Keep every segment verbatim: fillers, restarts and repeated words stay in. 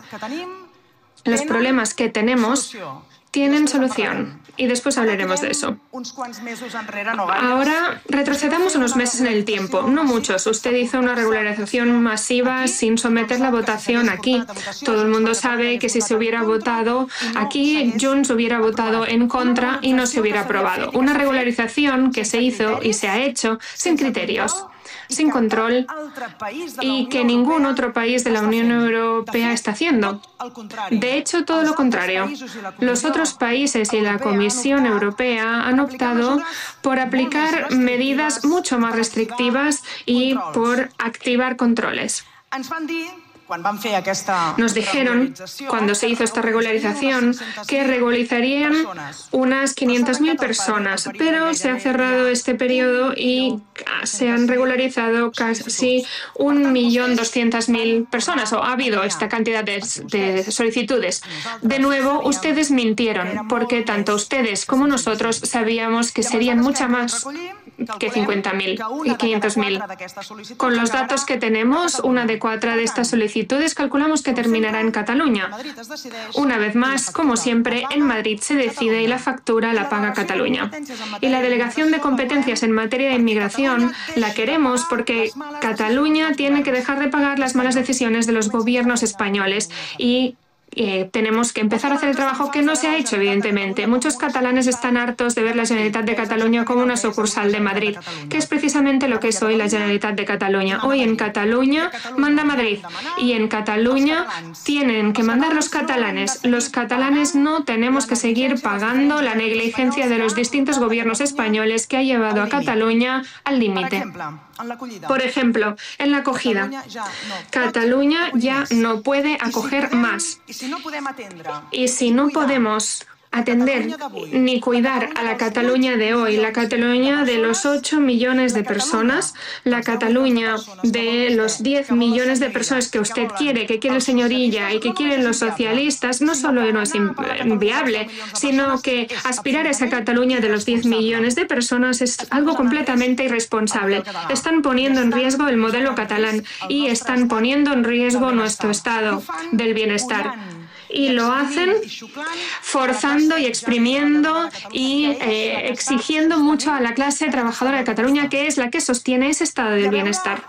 Los problemas que tenemos tienen solución y después hablaremos de eso. Ahora retrocedamos unos meses en el tiempo, no muchos. Usted hizo una regularización masiva sin someter la votación aquí. Todo el mundo sabe que si se hubiera votado aquí, Junts hubiera votado en contra y no se hubiera aprobado. Una regularización que se hizo y se ha hecho sin criterios, sin control y que ningún otro país de la Unión Europea está haciendo. De hecho, todo lo contrario. Los otros países y la Comisión Europea han optado por aplicar medidas mucho más restrictivas y por activar controles. Nos dijeron, cuando se hizo esta regularización, que regularizarían unas quinientas mil personas, pero se ha cerrado este periodo y se han regularizado casi un millón doscientas mil personas, o ha habido esta cantidad de, de solicitudes. De nuevo, ustedes mintieron, porque tanto ustedes como nosotros sabíamos que serían mucha más que cincuenta mil y quinientos mil. Con los datos que tenemos, una de cuatro de estas solicitudes calculamos que terminará en Cataluña. Una vez más, como siempre, en Madrid se decide y la factura la paga Cataluña. Y la delegación de competencias en materia de inmigración la queremos porque Cataluña tiene que dejar de pagar las malas decisiones de los gobiernos españoles y Eh, tenemos que empezar a hacer el trabajo que no se ha hecho, evidentemente. Muchos catalanes están hartos de ver la Generalitat de Cataluña como una sucursal de Madrid, que es precisamente lo que es hoy la Generalitat de Cataluña. Hoy en Cataluña manda Madrid y en Cataluña tienen que mandar los catalanes. Los catalanes no tenemos que seguir pagando la negligencia de los distintos gobiernos españoles que ha llevado a Cataluña al límite. Por ejemplo, en la acogida, Cataluña ya no puede acoger más. Y si no podemos atender ni cuidar a la Cataluña de hoy, la Cataluña de los ocho millones de personas, la Cataluña de los diez millones de personas que usted quiere, que quiere el señor Illa y que quieren los socialistas, no solo no es inviable, sino que aspirar a esa Cataluña de los diez millones de personas es algo completamente irresponsable. Están poniendo en riesgo el modelo catalán y están poniendo en riesgo nuestro estado del bienestar. Y lo hacen forzando y exprimiendo y eh, exigiendo mucho a la clase trabajadora de Cataluña, que es la que sostiene ese estado del bienestar.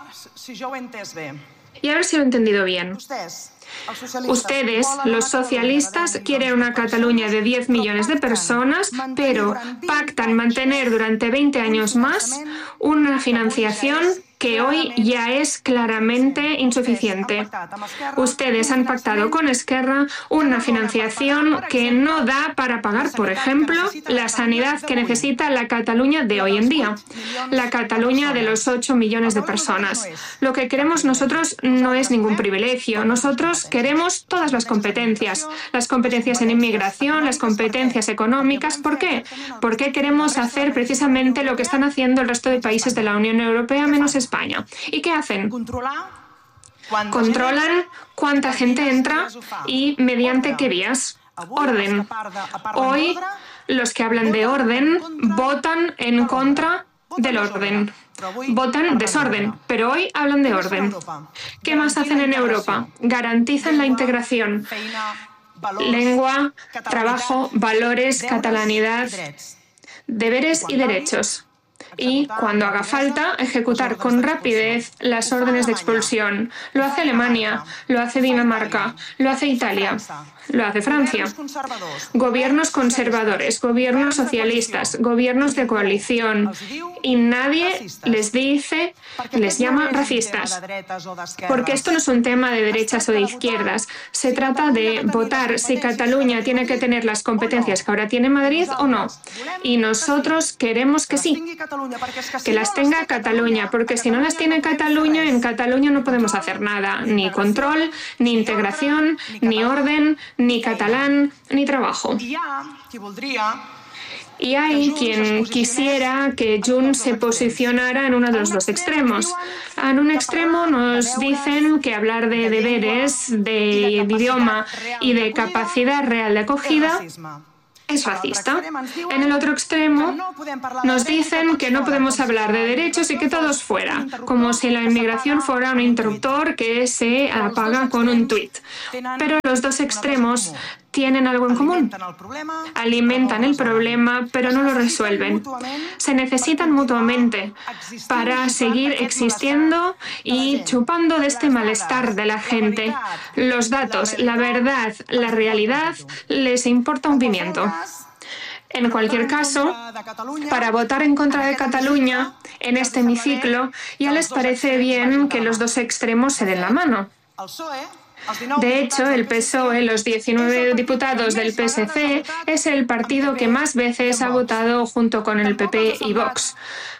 Y a ver si lo he entendido bien. Ustedes, los socialistas, quieren una Cataluña de diez millones de personas, pero pactan mantener durante veinte años más una financiación que hoy ya es claramente insuficiente. Ustedes han pactado con Esquerra una financiación que no da para pagar, por ejemplo, la sanidad que necesita la Cataluña de hoy en día, la Cataluña de los ocho millones de personas. Lo que queremos nosotros no es ningún privilegio. Nosotros queremos todas las competencias, las competencias en inmigración, las competencias económicas. ¿Por qué? Porque queremos hacer precisamente lo que están haciendo el resto de países de la Unión Europea, menos España. España. ¿Y qué hacen? Controlan cuánta gente entra y mediante qué vías. Orden. Hoy los que hablan de orden votan en contra del orden. Votan desorden, pero hoy hablan de orden. ¿Qué más hacen en Europa? Garantizan la integración. Lengua, trabajo, valores, catalanidad, deberes y derechos. Y, cuando haga falta, ejecutar con rapidez las órdenes de expulsión. Lo hace Alemania, lo hace Dinamarca, lo hace Italia, lo hace Francia. Gobiernos conservadores, gobiernos socialistas, gobiernos de coalición. Y nadie les dice, les llama racistas. Porque esto no es un tema de derechas o de izquierdas. Se trata de votar si Cataluña tiene que tener las competencias que ahora tiene Madrid o no. Y nosotros queremos que sí. Que las tenga Cataluña, porque si no las tiene Cataluña, en Cataluña no podemos hacer nada, ni control, ni integración, ni orden, ni catalán, ni trabajo. Y hay quien quisiera que Junts se posicionara en uno de los dos extremos. En un extremo nos dicen que hablar de deberes, de idioma y de capacidad real de acogida es racista. En el otro extremo nos dicen que no podemos hablar de derechos y que todos fuera, como si la inmigración fuera un interruptor que se apaga con un tuit. Pero los dos extremos tienen algo en común. Alimentan el problema, pero no lo resuelven. Se necesitan mutuamente para seguir existiendo y chupando de este malestar de la gente. Los datos, la verdad, la realidad, les importa un pimiento. En cualquier caso, para votar en contra de Cataluña, en este hemiciclo, ya les parece bien que los dos extremos se den la mano. De hecho, el P S O E, los diecinueve diputados del P S C, es el partido que más veces ha votado junto con el P P y Vox.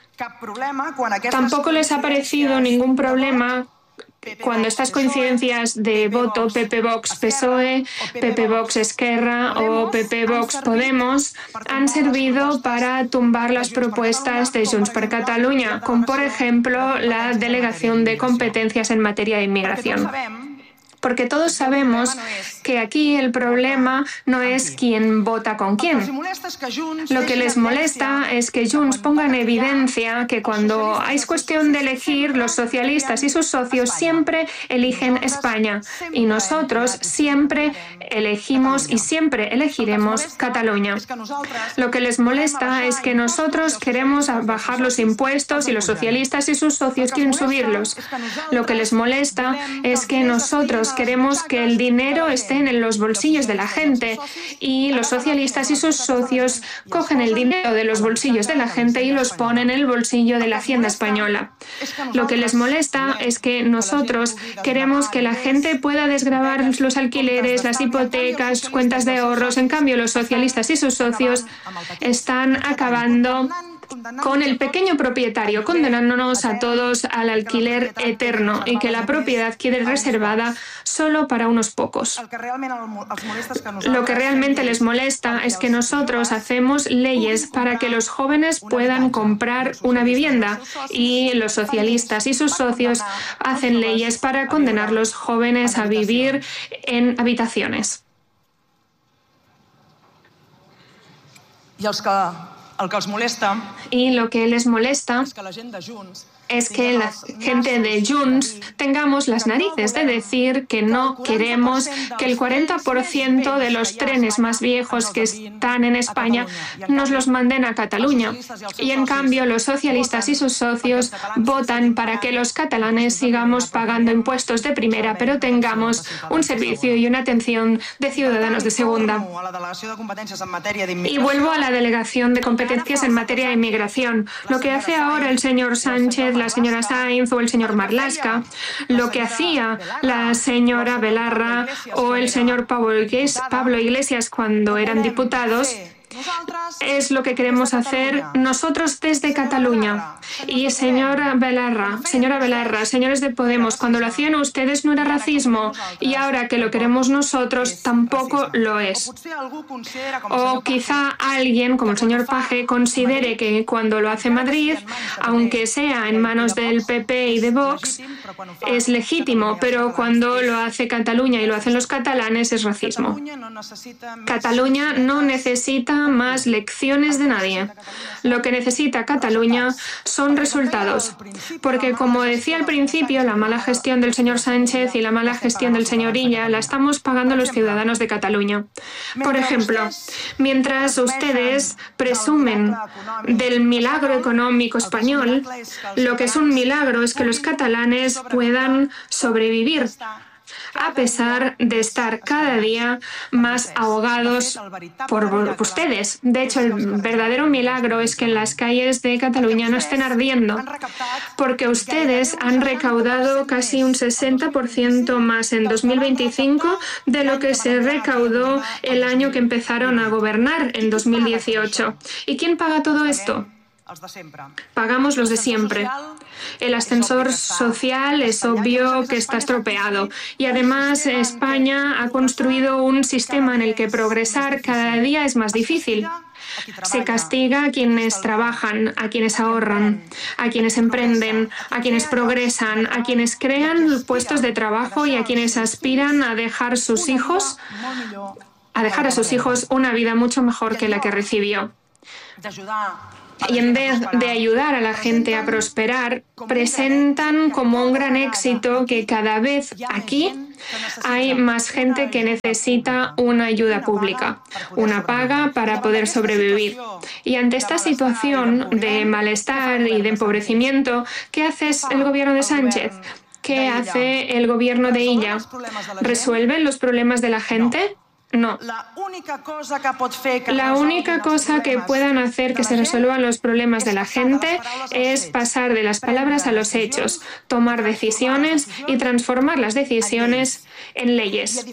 Tampoco les ha parecido ningún problema cuando estas coincidencias de voto P P Vox P S O E, P P Vox Esquerra o P P Vox Podemos han servido para tumbar las propuestas de Junts per Catalunya, como por ejemplo la delegación de competencias en materia de inmigración. Porque todos sabemos que aquí el problema no es quién vota con quién. Lo que les molesta es que Junts ponga en evidencia que cuando es cuestión de elegir, los socialistas y sus socios siempre eligen España y nosotros siempre elegimos y siempre elegiremos Cataluña. Lo que les molesta es que nosotros queremos bajar los impuestos y los socialistas y sus socios quieren subirlos. Lo que les molesta es que nosotros queremos que el dinero esté en los bolsillos de la gente y los socialistas y sus socios cogen el dinero de los bolsillos de la gente y los ponen en el bolsillo de la Hacienda española. Lo que les molesta es que nosotros queremos que la gente pueda desgravar los alquileres, las hipotecas, cuentas de ahorros. En cambio, los socialistas y sus socios están acabando con el pequeño propietario, condenándonos a todos al alquiler eterno y que la propiedad quede reservada solo para unos pocos. Lo que realmente les molesta es que nosotros hacemos leyes para que los jóvenes puedan comprar una vivienda y los socialistas y sus socios hacen leyes para condenar a los jóvenes a vivir en habitaciones. I els que El que els molesta y lo que les molesta és que la gent de Junts es que la gente de Junts tengamos las narices de decir que no queremos que el cuarenta por ciento de los trenes más viejos que están en España nos los manden a Cataluña. Y en cambio los socialistas y sus socios votan para que los catalanes sigamos pagando impuestos de primera, pero tengamos un servicio y una atención de ciudadanos de segunda. Y vuelvo a la delegación de competencias en materia de inmigración. Lo que hace ahora el señor Sánchez, la señora Sainz o el señor Marlaska, lo que hacía la señora Belarra o el señor Pablo Iglesias cuando eran diputados, es lo que queremos hacer nosotros desde Cataluña. Y señora Belarra, señora Belarra, señores de Podemos, cuando lo hacían ustedes no era racismo y ahora que lo queremos nosotros tampoco lo es. O quizá alguien, como el señor Page, considere que cuando lo hace Madrid, aunque sea en manos del P P y de Vox, es legítimo, pero cuando lo hace Cataluña y lo hacen los catalanes es racismo. Cataluña no necesita más lecciones de nadie. Lo que necesita Cataluña son resultados, porque como decía al principio, la mala gestión del señor Sánchez y la mala gestión del señor Illa la estamos pagando los ciudadanos de Cataluña. Por ejemplo, mientras ustedes presumen del milagro económico español, lo que es un milagro es que los catalanes puedan sobrevivir, a pesar de estar cada día más ahogados por ustedes. De hecho, el verdadero milagro es que en las calles de Cataluña no estén ardiendo, porque ustedes han recaudado casi un sesenta por ciento más en dos mil veinticinco de lo que se recaudó el año que empezaron a gobernar en dos mil dieciocho. ¿Y quién paga todo esto? Pagamos los de siempre. El ascensor social es obvio que está estropeado y además España ha construido un sistema en el que progresar cada día es más difícil. Se castiga a quienes trabajan, a quienes ahorran, a quienes emprenden, a quienes progresan, a quienes crean puestos de trabajo y a quienes aspiran a dejar sus hijos a dejar a sus hijos una vida mucho mejor que la que recibió. Y en vez de ayudar a la gente a prosperar, presentan como un gran éxito que cada vez aquí hay más gente que necesita una ayuda pública, una paga para poder sobrevivir. Y ante esta situación de malestar y de empobrecimiento, ¿qué hace el gobierno de Sánchez? ¿Qué hace el gobierno de Illa? ¿Resuelven los problemas de la gente? No. La única cosa que puedan hacer que se resuelvan los problemas de la gente es pasar de las palabras a los hechos, tomar decisiones y transformar las decisiones en leyes.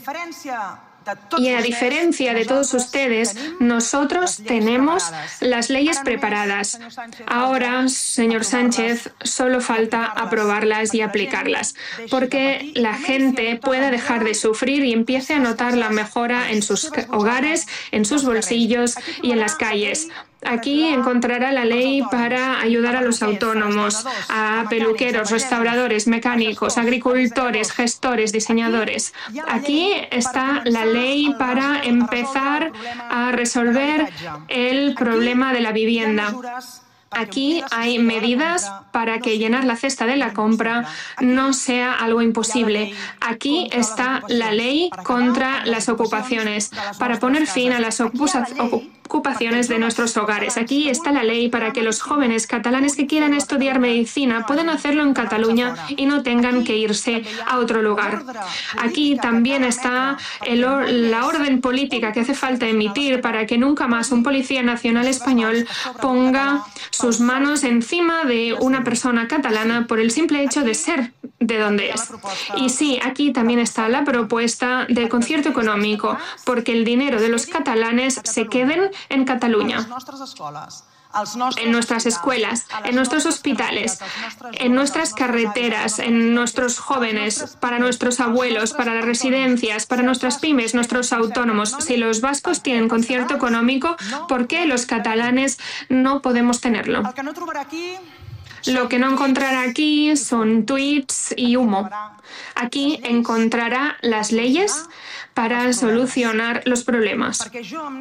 Y a diferencia de todos ustedes, nosotros tenemos las leyes preparadas. Ahora, señor Sánchez, solo falta aprobarlas y aplicarlas, porque la gente pueda dejar de sufrir y empiece a notar la mejora en sus hogares, en sus bolsillos y en las calles. Aquí encontrará la ley para ayudar a los autónomos, a peluqueros, restauradores, mecánicos, agricultores, gestores, diseñadores. Aquí está la ley para empezar a resolver el problema de la vivienda. Aquí hay medidas para que llenar la cesta de la compra no sea algo imposible. Aquí está la ley contra las ocupaciones, para poner fin a las ocupaciones de nuestros hogares. Aquí está la ley para que los jóvenes catalanes que quieran estudiar medicina puedan hacerlo en Cataluña y no tengan que irse a otro lugar. Aquí también está el, la orden política que hace falta emitir para que nunca más un policía nacional español ponga sus manos encima de una persona catalana por el simple hecho de ser de donde es. Y sí, aquí también está la propuesta del concierto económico, porque el dinero de los catalanes se queden en Cataluña, en nuestras escuelas, en nuestros hospitales, en nuestras carreteras, en nuestros jóvenes, para nuestros abuelos, para las residencias, para nuestras pymes, nuestros autónomos. Si los vascos tienen concierto económico, ¿por qué los catalanes no podemos tenerlo? Lo que no encontrará aquí son tweets y humo. Aquí encontrará las leyes para solucionar los problemas.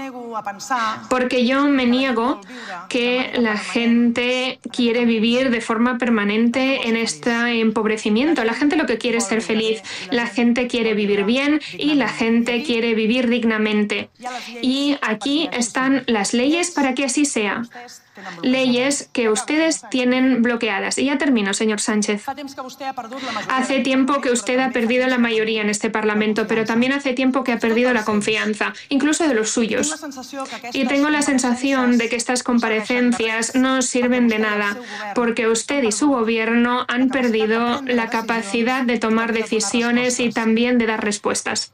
Porque yo me niego que la gente quiere vivir de forma permanente en este empobrecimiento. La gente lo que quiere es ser feliz, la gente quiere vivir bien y la gente quiere vivir dignamente. Y aquí están las leyes para que así sea. Leyes que ustedes tienen bloqueadas. Y ya termino, señor Sánchez. Hace tiempo que usted ha perdido la mayoría en este Parlamento, pero también hace tiempo que ha perdido la confianza, incluso de los suyos. Y tengo la sensación de que estas comparecencias no sirven de nada, porque usted y su gobierno han perdido la capacidad de tomar decisiones y también de dar respuestas.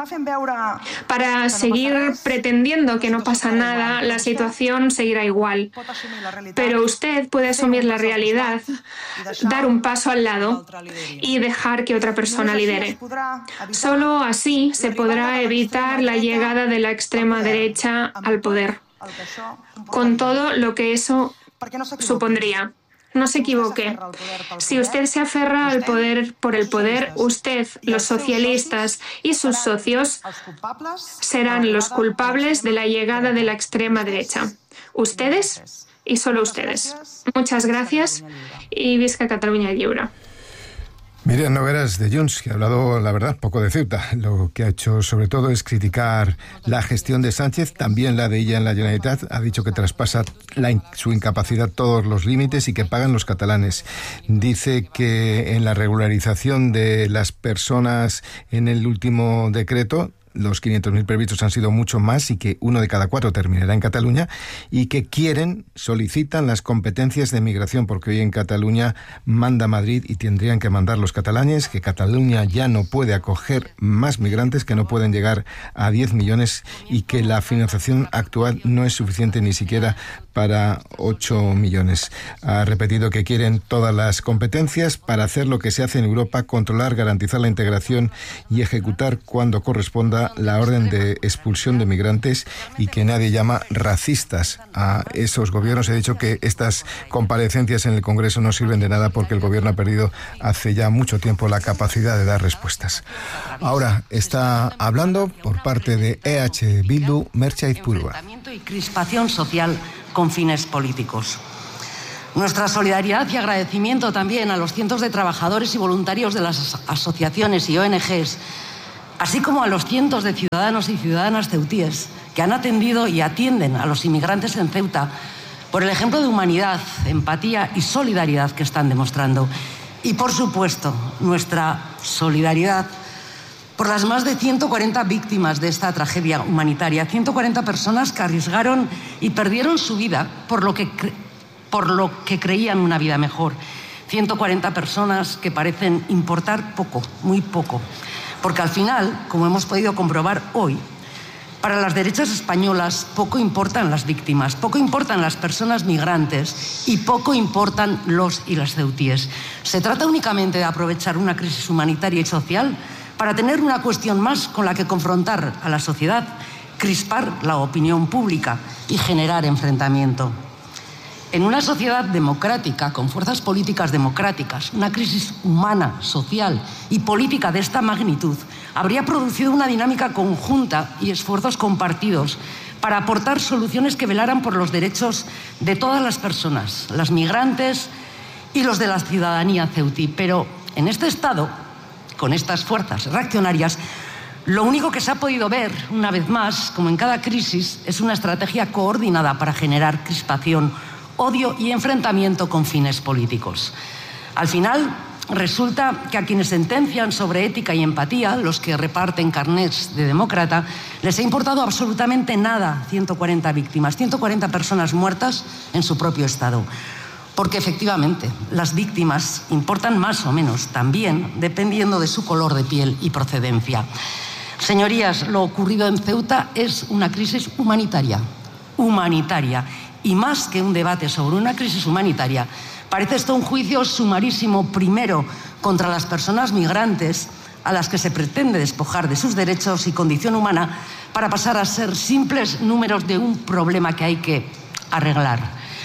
Para seguir pretendiendo que no pasa nada, la situación seguirá igual. Pero usted puede asumir la realidad, dar un paso al lado y dejar que otra persona lidere. Solo así se podrá evitar la llegada de la extrema derecha al poder, con todo lo que eso supondría. No se equivoque. Si usted se aferra al poder por el poder, usted, los socialistas y sus socios serán los culpables de la llegada de la extrema derecha. Ustedes y solo ustedes. Muchas gracias y visca Catalunya lliure. Míriam Nogueras de Junts, que ha hablado, la verdad, poco de Ceuta. Lo que ha hecho sobre todo es criticar la gestión de Sánchez, también la de ella en la Generalitat. Ha dicho que traspasa la in- su incapacidad todos los límites y que pagan los catalanes. Dice que en la regularización de las personas en el último decreto, los quinientos mil previstos han sido mucho más y que uno de cada cuatro terminará en Cataluña, y que quieren, solicitan las competencias de migración, porque hoy en Cataluña manda Madrid y tendrían que mandar los catalanes, que Cataluña ya no puede acoger más migrantes, que no pueden llegar a diez millones y que la financiación actual no es suficiente ni siquiera para ocho millones. Ha repetido que quieren todas las competencias para hacer lo que se hace en Europa, controlar, garantizar la integración y ejecutar cuando corresponda aprobada la orden de expulsión de migrantes y que nadie llama racistas a esos gobiernos. He dicho que estas comparecencias en el Congreso no sirven de nada porque el gobierno ha perdido hace ya mucho tiempo la capacidad de dar respuestas. Ahora está hablando por parte de E H Bildu Merche Aizpurua. Y crispación social con fines políticos. Nuestra solidaridad y agradecimiento también a los cientos de trabajadores y voluntarios de las asociaciones y O N Ges, así como a los cientos de ciudadanos y ciudadanas ceutíes que han atendido y atienden a los inmigrantes en Ceuta por el ejemplo de humanidad, empatía y solidaridad que están demostrando. Y, por supuesto, nuestra solidaridad por las más de ciento cuarenta víctimas de esta tragedia humanitaria, ciento cuarenta personas que arriesgaron y perdieron su vida por lo que por lo que creían una vida mejor. ciento cuarenta personas que parecen importar poco, muy poco. Porque al final, como hemos podido comprobar hoy, para las derechas españolas poco importan las víctimas, poco importan las personas migrantes y poco importan los y las ceutíes. Se trata únicamente de aprovechar una crisis humanitaria y social para tener una cuestión más con la que confrontar a la sociedad, crispar la opinión pública y generar enfrentamiento. En una sociedad democrática, con fuerzas políticas democráticas, una crisis humana, social y política de esta magnitud habría producido una dinámica conjunta y esfuerzos compartidos para aportar soluciones que velaran por los derechos de todas las personas, las migrantes y los de la ciudadanía ceutí. Pero en este estado, con estas fuerzas reaccionarias, lo único que se ha podido ver, una vez más, como en cada crisis, es una estrategia coordinada para generar crispación, odio y enfrentamiento con fines políticos. Al final, resulta que a quienes sentencian sobre ética y empatía, los que reparten carnets de demócrata, les ha importado absolutamente nada ciento cuarenta víctimas, ciento cuarenta personas muertas en su propio estado. Porque efectivamente, las víctimas importan más o menos también dependiendo de su color de piel y procedencia. Señorías, lo ocurrido en Ceuta es una crisis humanitaria, humanitaria. Y más que un debate sobre una crisis humanitaria, parece esto un juicio sumarísimo primero contra las personas migrantes a las que se pretende despojar de sus derechos y condición humana para pasar a ser simples números de un problema que hay que arreglar.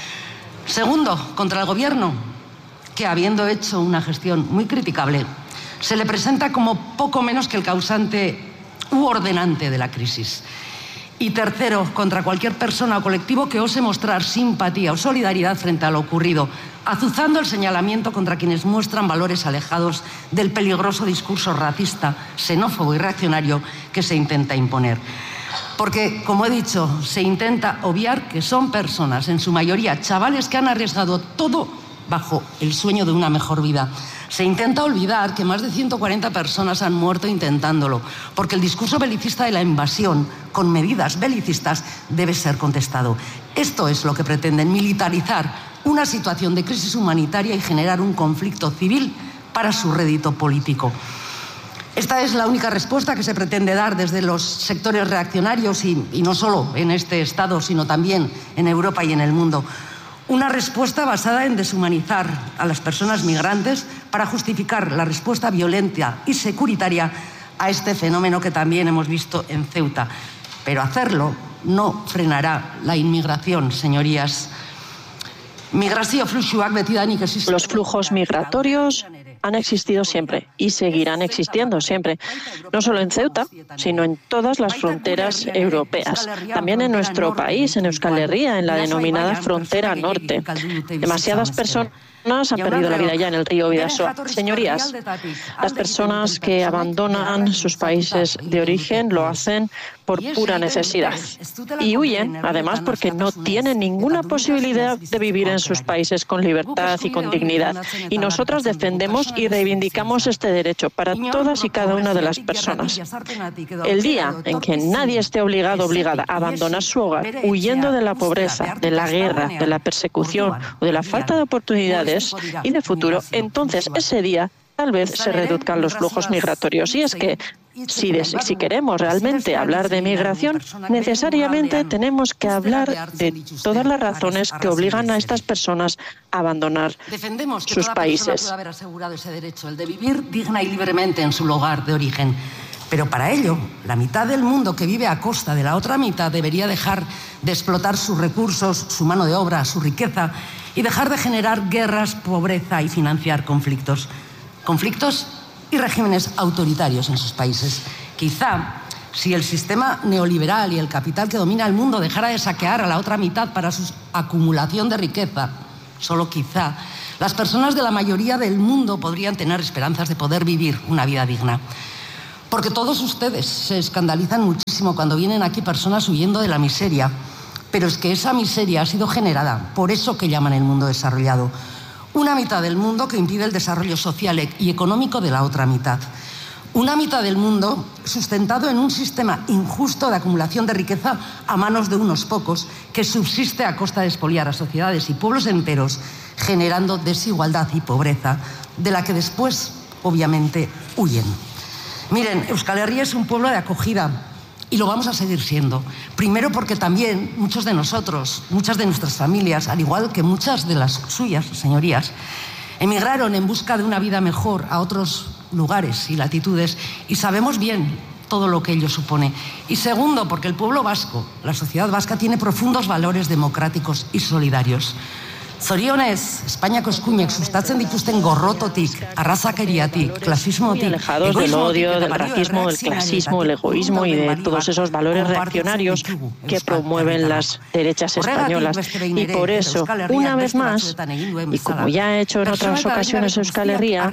Segundo, contra el gobierno, que habiendo hecho una gestión muy criticable, se le presenta como poco menos que el causante u ordenante de la crisis. Y tercero, contra cualquier persona o colectivo que ose mostrar simpatía o solidaridad frente a lo ocurrido, azuzando el señalamiento contra quienes muestran valores alejados del peligroso discurso racista, xenófobo y reaccionario que se intenta imponer. Porque, como he dicho, se intenta obviar que son personas, en su mayoría chavales que han arriesgado todo bajo el sueño de una mejor vida. Se intenta olvidar que más de ciento cuarenta personas han muerto intentándolo, porque el discurso belicista de la invasión, con medidas belicistas, debe ser contestado. Esto es lo que pretenden, militarizar una situación de crisis humanitaria y generar un conflicto civil para su rédito político. Esta es la única respuesta que se pretende dar desde los sectores reaccionarios y, y no solo en este Estado, sino también en Europa y en el mundo. Una respuesta basada en deshumanizar a las personas migrantes para justificar la respuesta violenta y securitaria a este fenómeno que también hemos visto en Ceuta. Pero hacerlo no frenará la inmigración, señorías. Los flujos migratorios han existido siempre y seguirán existiendo siempre, no solo en Ceuta, sino en todas las fronteras europeas. También en nuestro país, en Euskal Herria, en la denominada frontera norte. Demasiadas personas han perdido la vida ya en el río Bidasoa. Señorías, las personas que abandonan sus países de origen lo hacen por pura necesidad y huyen, además, porque no tienen ninguna posibilidad de vivir en sus países con libertad y con dignidad. Y nosotras defendemos y reivindicamos este derecho para todas y cada una de las personas. El día en que nadie esté obligado o obligada a abandonar su hogar, huyendo de la pobreza, de la guerra, de la persecución o de la falta de oportunidades y de futuro, entonces ese día tal vez se reduzcan los flujos migratorios. Y es que Si, de, si queremos realmente hablar de migración, necesariamente tenemos que hablar de todas las razones que obligan a estas personas a abandonar sus países. Defendemos que toda persona pueda haber asegurado ese derecho, el de vivir digna y libremente en su lugar de origen. Pero para ello, la mitad del mundo que vive a costa de la otra mitad debería dejar de explotar sus recursos, su mano de obra, su riqueza y dejar de generar guerras, pobreza y financiar conflictos. Conflictos y regímenes autoritarios en sus países. Quizá, si el sistema neoliberal y el capital que domina el mundo dejara de saquear a la otra mitad para su acumulación de riqueza, solo quizá, las personas de la mayoría del mundo podrían tener esperanzas de poder vivir una vida digna. Porque todos ustedes se escandalizan muchísimo cuando vienen aquí personas huyendo de la miseria, pero es que esa miseria ha sido generada por eso que llaman el mundo desarrollado. Una mitad del mundo que impide el desarrollo social y económico de la otra mitad. Una mitad del mundo sustentado en un sistema injusto de acumulación de riqueza a manos de unos pocos que subsiste a costa de expoliar a sociedades y pueblos enteros, generando desigualdad y pobreza, de la que después, obviamente, huyen. Miren, Euskal Herria es un pueblo de acogida y lo vamos a seguir siendo. Primero porque también muchos de nosotros, muchas de nuestras familias, al igual que muchas de las suyas, señorías, emigraron en busca de una vida mejor a otros lugares y latitudes y sabemos bien todo lo que ello supone. Y segundo, porque el pueblo vasco, la sociedad vasca, tiene profundos valores democráticos y solidarios. Zorionez, Espainiako eskuinek sustatzen dituzten gorrototik, arrazakeriatik, clasismotik, alejados del odio, del racismo, del clasismo, el egoísmo y de todos esos valores reaccionarios que promueven las derechas españolas. Y por eso, una vez más, y como ya ha hecho en otras ocasiones Euskal Herria,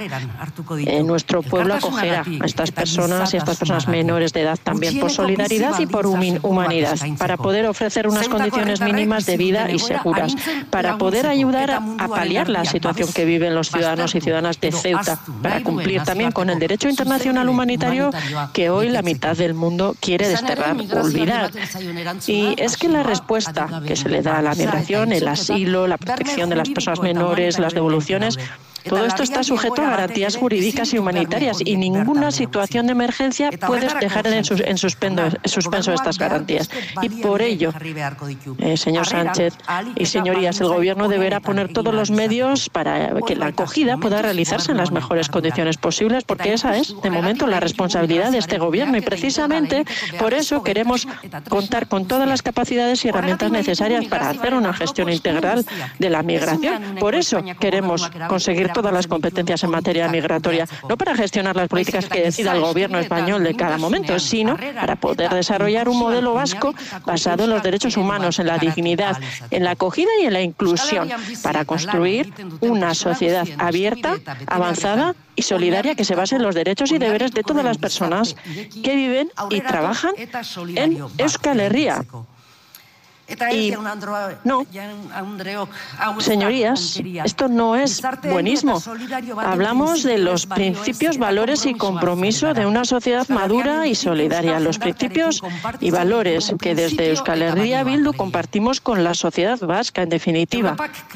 eh, nuestro pueblo acogerá a estas personas y a estas personas menores de edad también por solidaridad y por humanidad, para poder ofrecer unas condiciones mínimas de vida y seguras, para poder ayudar ayudar a, a paliar la situación que viven los ciudadanos y ciudadanas de Ceuta, para cumplir también con el derecho internacional humanitario que hoy la mitad del mundo quiere desterrar o olvidar. Y es que la respuesta que se le da a la migración, el asilo, la protección de las personas menores, las devoluciones, todo esto está sujeto a garantías jurídicas y humanitarias y ninguna situación de emergencia puede dejar en, sus, en suspendo, suspenso estas garantías. Y por ello, eh, señor Sánchez y señorías, el Gobierno deberá poner todos los medios para que la acogida pueda realizarse en las mejores condiciones posibles, porque esa es, de momento, la responsabilidad de este Gobierno. Y precisamente por eso queremos contar con todas las capacidades y herramientas necesarias para hacer una gestión integral de la migración. Por eso queremos conseguir todas las competencias en materia migratoria, no para gestionar las políticas que decida el gobierno español de cada momento, sino para poder desarrollar un modelo vasco basado en los derechos humanos, en la dignidad, en la acogida y en la inclusión, para construir una sociedad abierta, avanzada y solidaria que se base en los derechos y deberes de todas las personas que viven y trabajan en Euskal Herria. Y no, señorías, esto no es buenismo. Hablamos de los principios, valores y compromiso de una sociedad madura y solidaria. Los principios y valores que desde Euskal Herria Bildu compartimos con la sociedad vasca, en definitiva.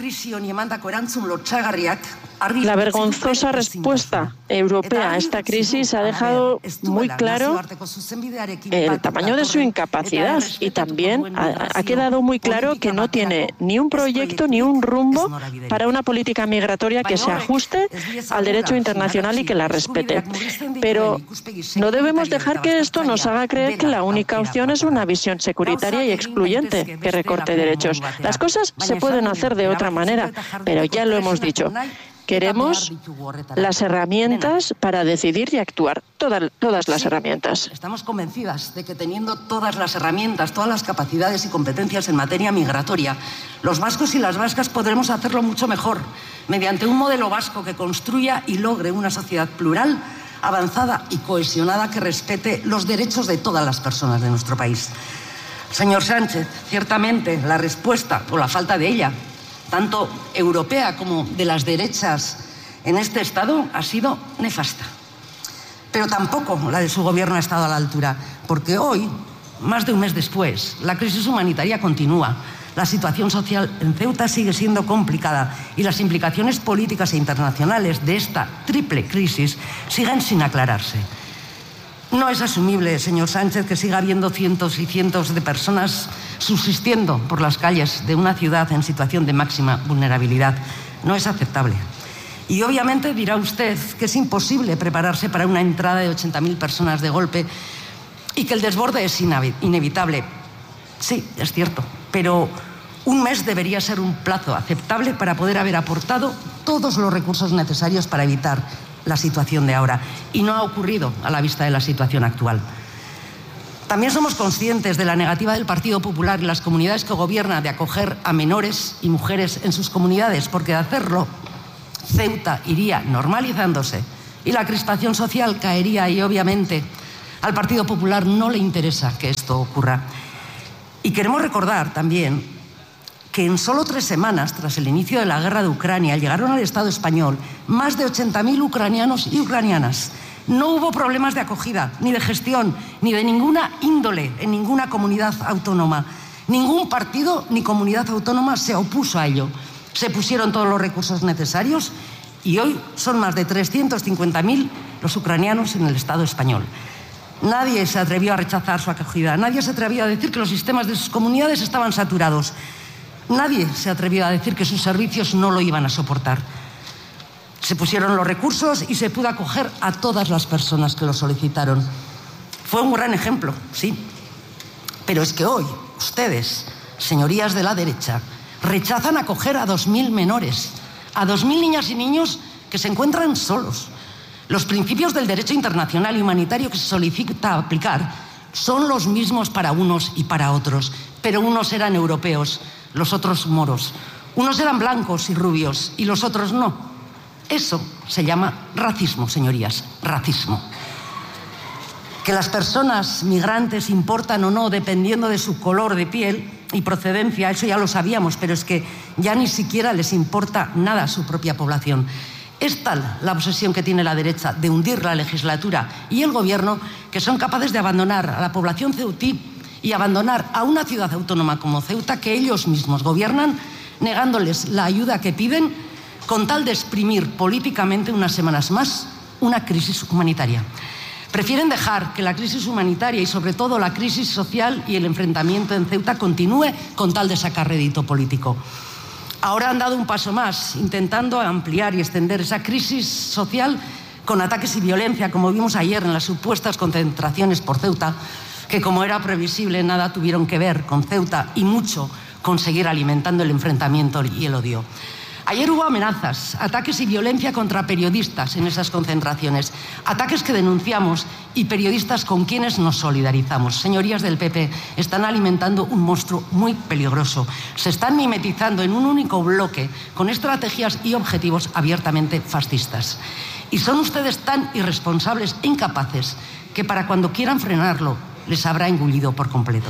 La vergonzosa respuesta europea a esta crisis ha dejado muy claro el tamaño de su incapacidad y también ha, ha quedado muy claro que no tiene ni un proyecto ni un rumbo para una política migratoria que se ajuste al derecho internacional y que la respete. Pero no debemos dejar que esto nos haga creer que la única opción es una visión securitaria y excluyente que recorte derechos. Las cosas se pueden hacer de otra manera, pero ya lo hemos dicho. Queremos las herramientas para decidir y actuar, todas, todas las herramientas. Estamos convencidas de que teniendo todas las herramientas, todas las capacidades y competencias en materia migratoria, los vascos y las vascas podremos hacerlo mucho mejor, mediante un modelo vasco que construya y logre una sociedad plural, avanzada y cohesionada que respete los derechos de todas las personas de nuestro país. Señor Sánchez, ciertamente la respuesta, o la falta de ella, tanto europea como de las derechas en este Estado, ha sido nefasta. Pero tampoco la de su gobierno ha estado a la altura, porque hoy, más de un mes después, la crisis humanitaria continúa, la situación social en Ceuta sigue siendo complicada y las implicaciones políticas e internacionales de esta triple crisis siguen sin aclararse. No es asumible, señor Sánchez, que siga habiendo cientos y cientos de personas subsistiendo por las calles de una ciudad en situación de máxima vulnerabilidad. No es aceptable. Y obviamente dirá usted que es imposible prepararse para una entrada de ochenta mil personas de golpe y que el desborde es inevitable. Sí, es cierto, pero un mes debería ser un plazo aceptable para poder haber aportado todos los recursos necesarios para evitar la situación de ahora. Y no ha ocurrido a la vista de la situación actual. También somos conscientes de la negativa del Partido Popular y las comunidades que gobierna de acoger a menores y mujeres en sus comunidades, porque de hacerlo, Ceuta iría normalizándose y la crispación social caería, y obviamente al Partido Popular no le interesa que esto ocurra. Y queremos recordar también que en solo tres semanas, tras el inicio de la guerra de Ucrania, llegaron al Estado español más de ochenta mil ucranianos y ucranianas. No hubo problemas de acogida, ni de gestión, ni de ninguna índole en ninguna comunidad autónoma. Ningún partido ni comunidad autónoma se opuso a ello. Se pusieron todos los recursos necesarios y hoy son más de trescientos cincuenta mil los ucranianos en el Estado español. Nadie se atrevió a rechazar su acogida, nadie se atrevió a decir que los sistemas de sus comunidades estaban saturados. Nadie se atrevió a decir que sus servicios no lo iban a soportar. Se pusieron los recursos y se pudo acoger a todas las personas que lo solicitaron. Fue un gran ejemplo, sí. Pero es que hoy, ustedes, señorías de la derecha, rechazan acoger a dos mil menores, a dos mil niñas y niños que se encuentran solos. Los principios del derecho internacional y humanitario que se solicita aplicar son los mismos para unos y para otros, pero unos eran europeos, los otros moros. Unos eran blancos y rubios y los otros no. Eso se llama racismo, señorías, racismo. Que las personas migrantes importan o no dependiendo de su color de piel y procedencia, eso ya lo sabíamos, pero es que ya ni siquiera les importa nada a su propia población. Es tal la obsesión que tiene la derecha de hundir la legislatura y el gobierno que son capaces de abandonar a la población ceutí y abandonar a una ciudad autónoma como Ceuta, que ellos mismos gobiernan, negándoles la ayuda que piden con tal de exprimir políticamente unas semanas más una crisis humanitaria. Prefieren dejar que la crisis humanitaria y sobre todo la crisis social y el enfrentamiento en Ceuta continúe con tal de sacar rédito político. Ahora han dado un paso más, intentando ampliar y extender esa crisis social con ataques y violencia, como vimos ayer en las supuestas concentraciones por Ceuta, que como era previsible nada tuvieron que ver con Ceuta y mucho con seguir alimentando el enfrentamiento y el odio. Ayer hubo amenazas, ataques y violencia contra periodistas en esas concentraciones, ataques que denunciamos y periodistas con quienes nos solidarizamos. Señorías del P P, están alimentando un monstruo muy peligroso. Se están mimetizando en un único bloque con estrategias y objetivos abiertamente fascistas. Y son ustedes tan irresponsables e incapaces que para cuando quieran frenarlo les habrá engullido por completo.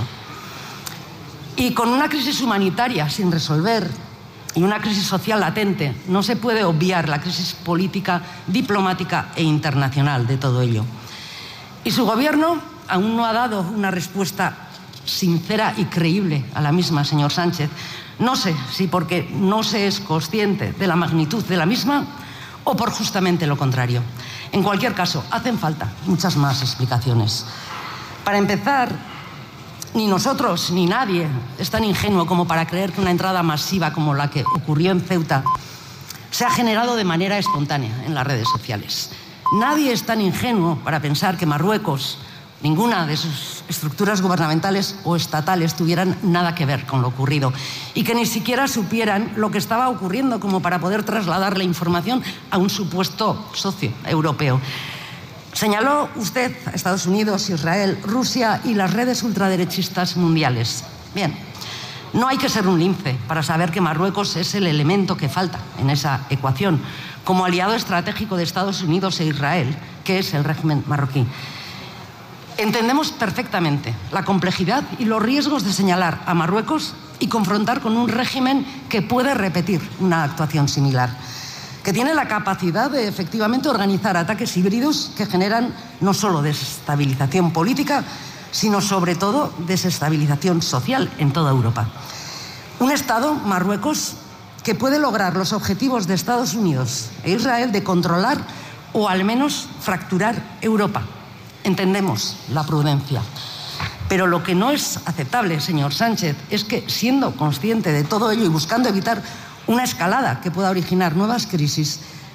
Y con una crisis humanitaria sin resolver y una crisis social latente, no se puede obviar la crisis política, diplomática e internacional de todo ello. Y su gobierno aún no ha dado una respuesta sincera y creíble a la misma, señor Sánchez. No sé si porque no se es consciente de la magnitud de la misma o por justamente lo contrario. En cualquier caso, hacen falta muchas más explicaciones. Para empezar, ni nosotros ni nadie es tan ingenuo como para creer que una entrada masiva como la que ocurrió en Ceuta se ha generado de manera espontánea en las redes sociales. Nadie es tan ingenuo para pensar que Marruecos, ninguna de sus estructuras gubernamentales o estatales tuvieran nada que ver con lo ocurrido y que ni siquiera supieran lo que estaba ocurriendo como para poder trasladar la información a un supuesto socio europeo. Señaló usted a Estados Unidos, Israel, Rusia y las redes ultraderechistas mundiales. Bien, no hay que ser un lince para saber que Marruecos es el elemento que falta en esa ecuación, como aliado estratégico de Estados Unidos e Israel, que es el régimen marroquí. Entendemos perfectamente la complejidad y los riesgos de señalar a Marruecos y confrontar con un régimen que puede repetir una actuación similar, que tiene la capacidad de efectivamente organizar ataques híbridos que generan no solo desestabilización política, sino sobre todo desestabilización social en toda Europa. Un Estado, Marruecos, que puede lograr los objetivos de Estados Unidos e Israel de controlar o al menos fracturar Europa. Entendemos la prudencia. Pero lo que no es aceptable, señor Sánchez, es que, siendo consciente de todo ello y buscando evitar una escalada que pueda originar nuevas crisis,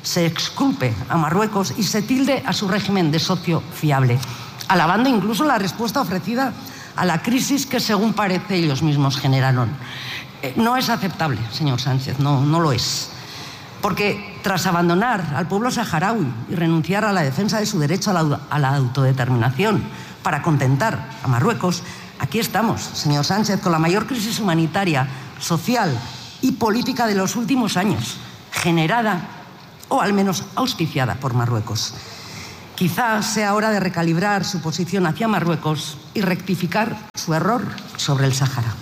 se exculpe a Marruecos y se tilde a su régimen de socio fiable, alabando incluso la respuesta ofrecida a la crisis que, según parece, ellos mismos generaron. Eh, no es aceptable, señor Sánchez, no, no lo es. Porque tras abandonar al pueblo saharaui y renunciar a la defensa de su derecho a la, a la autodeterminación para contentar a Marruecos, aquí estamos, señor Sánchez, con la mayor crisis humanitaria, social y política de los últimos años, generada o al menos auspiciada por Marruecos. Quizás sea hora de recalibrar su posición hacia Marruecos y rectificar su error sobre el Sáhara.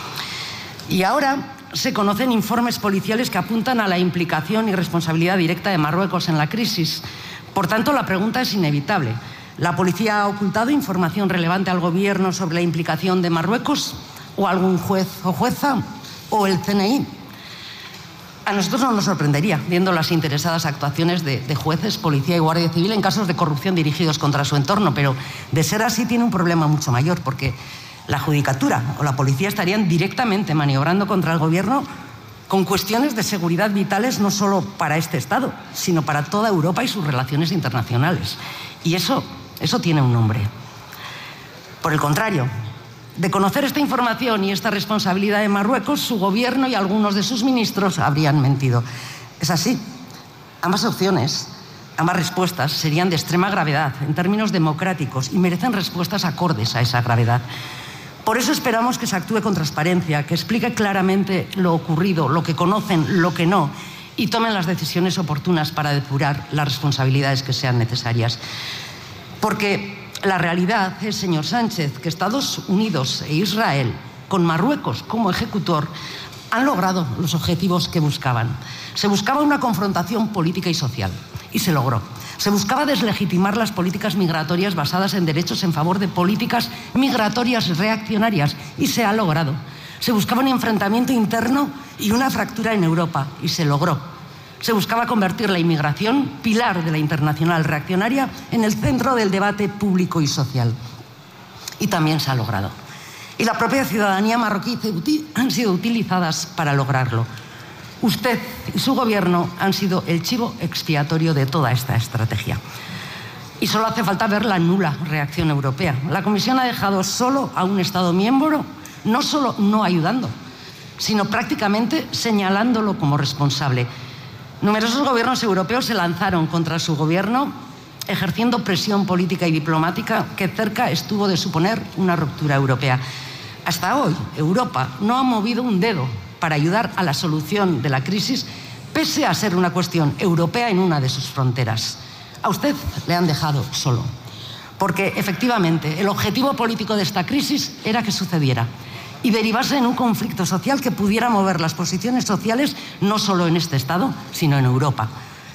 Y ahora se conocen informes policiales que apuntan a la implicación y responsabilidad directa de Marruecos en la crisis. Por tanto, la pregunta es inevitable. ¿La policía ha ocultado información relevante al gobierno sobre la implicación de Marruecos? ¿O algún juez o jueza? ¿O el C N I? A nosotros no nos sorprendería, viendo las interesadas actuaciones de, de jueces, policía y guardia civil en casos de corrupción dirigidos contra su entorno, pero de ser así tiene un problema mucho mayor, porque la judicatura o la policía estarían directamente maniobrando contra el gobierno con cuestiones de seguridad vitales no solo para este Estado, sino para toda Europa y sus relaciones internacionales. Y eso, eso tiene un nombre. Por el contrario, de conocer esta información y esta responsabilidad de Marruecos, su gobierno y algunos de sus ministros habrían mentido. Es así. Ambas opciones, ambas respuestas serían de extrema gravedad en términos democráticos y merecen respuestas acordes a esa gravedad. Por eso esperamos que se actúe con transparencia, que explique claramente lo ocurrido, lo que conocen, lo que no, y tomen las decisiones oportunas para depurar las responsabilidades que sean necesarias. Porque la realidad es, señor Sánchez, que Estados Unidos e Israel, con Marruecos como ejecutor, han logrado los objetivos que buscaban. Se buscaba una confrontación política y social, y se logró. Se buscaba deslegitimar las políticas migratorias basadas en derechos en favor de políticas migratorias reaccionarias, y se ha logrado. Se buscaba un enfrentamiento interno y una fractura en Europa, y se logró. Se buscaba convertir la inmigración, pilar de la internacional reaccionaria, en el centro del debate público y social. Y también se ha logrado. Y la propia ciudadanía marroquí han sido utilizadas para lograrlo. Usted y su gobierno han sido el chivo expiatorio de toda esta estrategia. Y solo hace falta ver la nula reacción europea. La Comisión ha dejado solo a un Estado miembro, no solo no ayudando, sino prácticamente señalándolo como responsable. Numerosos gobiernos europeos se lanzaron contra su gobierno, ejerciendo presión política y diplomática que cerca estuvo de suponer una ruptura europea. Hasta hoy, Europa no ha movido un dedo para ayudar a la solución de la crisis, pese a ser una cuestión europea en una de sus fronteras. A usted le han dejado solo, porque efectivamente el objetivo político de esta crisis era que sucediera y derivase en un conflicto social que pudiera mover las posiciones sociales no solo en este Estado, sino en Europa.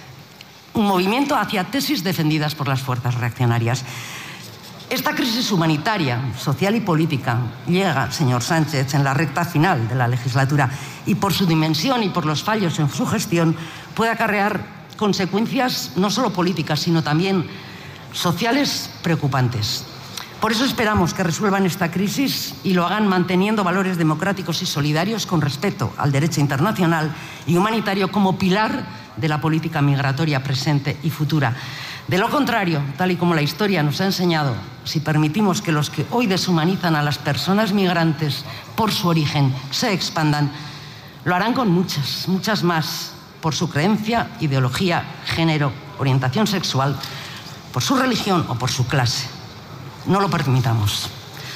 Un movimiento hacia tesis defendidas por las fuerzas reaccionarias. Esta crisis humanitaria, social y política llega, señor Sánchez, en la recta final de la legislatura y por su dimensión y por los fallos en su gestión puede acarrear consecuencias no solo políticas, sino también sociales preocupantes. Por eso esperamos que resuelvan esta crisis y lo hagan manteniendo valores democráticos y solidarios con respeto al derecho internacional y humanitario como pilar de la política migratoria presente y futura. De lo contrario, tal y como la historia nos ha enseñado, si permitimos que los que hoy deshumanizan a las personas migrantes por su origen se expandan, lo harán con muchas, muchas más, por su creencia, ideología, género, orientación sexual, por su religión o por su clase. No lo permitamos.